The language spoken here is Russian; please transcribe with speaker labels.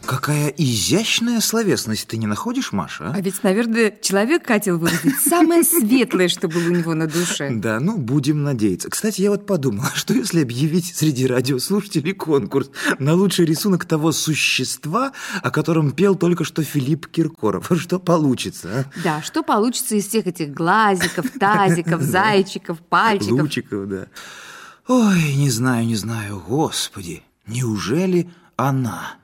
Speaker 1: Какая изящная словесность, ты не находишь, Маша?
Speaker 2: А ведь, наверное, человек хотел выразить самое светлое, что было у него на душе.
Speaker 1: Да, ну, будем надеяться. Кстати, я вот подумала, что если объявить среди радиослушателей конкурс на лучший рисунок того существа, о котором пел только что Филипп Киркоров? Что получится, а?
Speaker 2: Да, что получится из всех этих глазиков, тазиков, зайчиков, пальчиков?
Speaker 1: Лучиков, да. Ой, не знаю, Господи, неужели она...